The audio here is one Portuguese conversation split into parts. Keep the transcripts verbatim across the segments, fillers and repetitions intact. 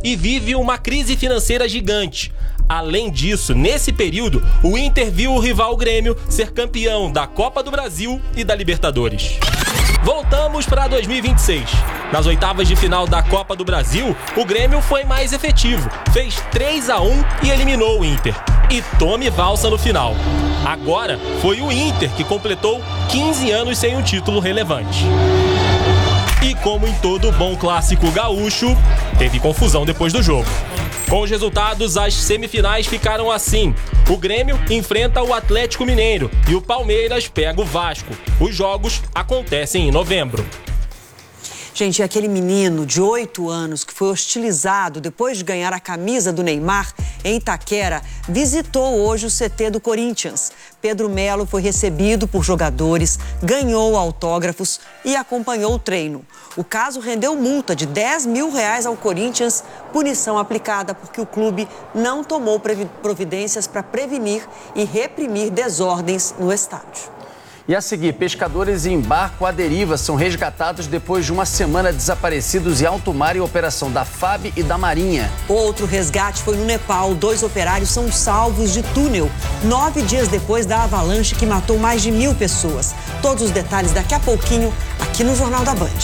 e vive uma crise financeira gigante. Além disso, nesse período, o Inter viu o rival Grêmio ser campeão da Copa do Brasil e da Libertadores. Voltamos para dois mil e vinte e seis. Nas oitavas de final da Copa do Brasil, o Grêmio foi mais efetivo, fez três a um e eliminou o Inter. E tome valsa no final. Agora foi o Inter que completou quinze anos sem um título relevante. E como em todo bom clássico gaúcho, teve confusão depois do jogo. Com os resultados, as semifinais ficaram assim. O Grêmio enfrenta o Atlético Mineiro e o Palmeiras pega o Vasco. Os jogos acontecem em novembro. Gente, aquele menino de oito anos que foi hostilizado depois de ganhar a camisa do Neymar em Itaquera visitou hoje o C T do Corinthians. Pedro Melo foi recebido por jogadores, ganhou autógrafos e acompanhou o treino. O caso rendeu multa de dez mil reais ao Corinthians, punição aplicada porque o clube não tomou providências para prevenir e reprimir desordens no estádio. E a seguir, pescadores em barco à deriva são resgatados depois de uma semana desaparecidos em alto mar em operação da F A B e da Marinha. Outro resgate foi no Nepal. Dois operários são salvos de túnel, nove dias depois da avalanche que matou mais de mil pessoas. Todos os detalhes daqui a pouquinho, aqui no Jornal da Band.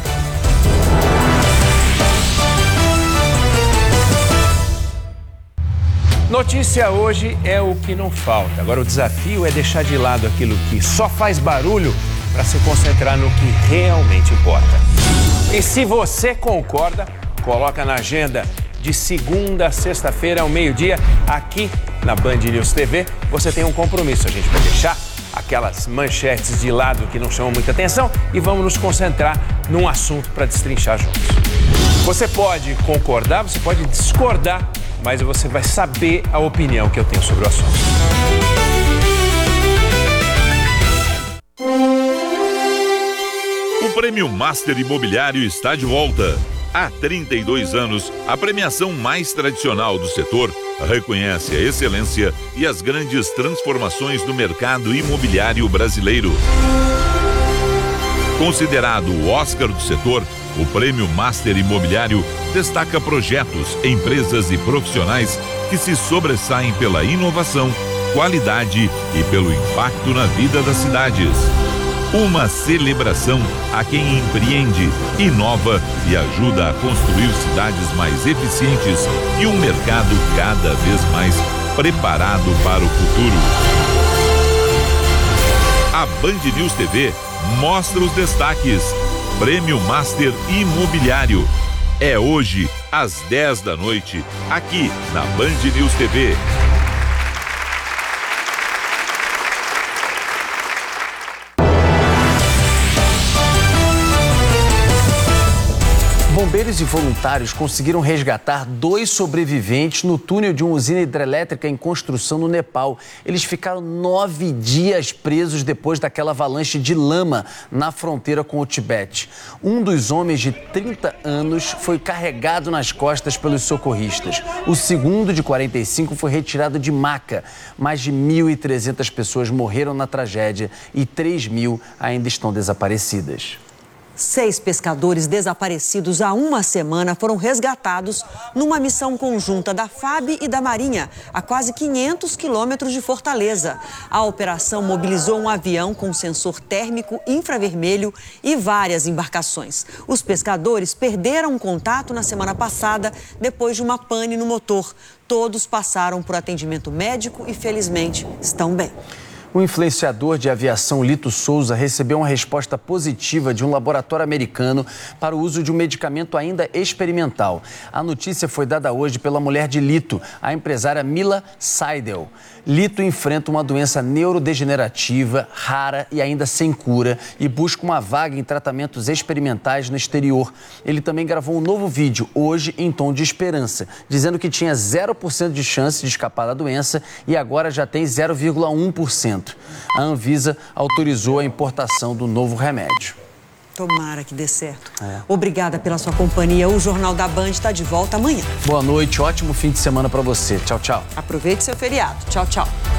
Notícia hoje é o que não falta. Agora o desafio é deixar de lado aquilo que só faz barulho para se concentrar no que realmente importa. E se você concorda, coloca na agenda de segunda a sexta-feira ao meio-dia, aqui na Band News T V. Você tem um compromisso, a gente vai deixar aquelas manchetes de lado que não chamam muita atenção e vamos nos concentrar num assunto para destrinchar juntos. Você pode concordar, você pode discordar, mas você vai saber a opinião que eu tenho sobre o assunto. O Prêmio Master Imobiliário está de volta. Há trinta e dois anos, a premiação mais tradicional do setor reconhece a excelência e as grandes transformações do mercado imobiliário brasileiro. Considerado o Oscar do setor, o Prêmio Master Imobiliário destaca projetos, empresas e profissionais que se sobressaem pela inovação, qualidade e pelo impacto na vida das cidades. Uma celebração a quem empreende, inova e ajuda a construir cidades mais eficientes e um mercado cada vez mais preparado para o futuro. A Band News T V mostra os destaques. Prêmio Master Imobiliário. É hoje, às dez da noite, aqui na Band News T V. Bombeiros e voluntários conseguiram resgatar dois sobreviventes no túnel de uma usina hidrelétrica em construção no Nepal. Eles ficaram nove dias presos depois daquela avalanche de lama na fronteira com o Tibete. Um dos homens de trinta anos foi carregado nas costas pelos socorristas. O segundo, de quarenta e cinco, foi retirado de maca. Mais de mil e trezentas pessoas morreram na tragédia e três mil ainda estão desaparecidas. Seis pescadores desaparecidos há uma semana foram resgatados numa missão conjunta da F A B e da Marinha, a quase quinhentos quilômetros de Fortaleza. A operação mobilizou um avião com sensor térmico infravermelho e várias embarcações. Os pescadores perderam o contato na semana passada depois de uma pane no motor. Todos passaram por atendimento médico e, felizmente, estão bem. O influenciador de aviação Lito Souza recebeu uma resposta positiva de um laboratório americano para o uso de um medicamento ainda experimental. A notícia foi dada hoje pela mulher de Lito, a empresária Mila Seidel. Lito enfrenta uma doença neurodegenerativa, rara e ainda sem cura e busca uma vaga em tratamentos experimentais no exterior. Ele também gravou um novo vídeo, hoje em tom de esperança, dizendo que tinha zero por cento de chance de escapar da doença e agora já tem zero vírgula um por cento. A Anvisa autorizou a importação do novo remédio. Tomara que dê certo. É. Obrigada pela sua companhia. O Jornal da Band está de volta amanhã. Boa noite, ótimo fim de semana para você. Tchau, tchau. Aproveite seu feriado. Tchau, tchau.